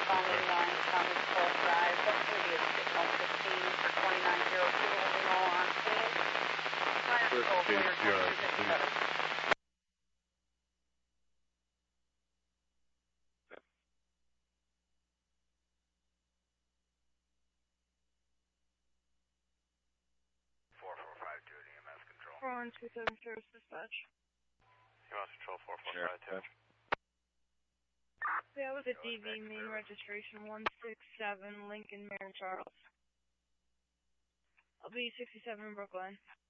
County Line, County Court Drive. What's going to be a signal 15 for 2902, holding all on scene. Fire control clear 2267. EMS control. 4127 service dispatch. EMS control 4452. That was a DV main registration 167 Lincoln, Mary Charles. I'll be 67 in Brookline.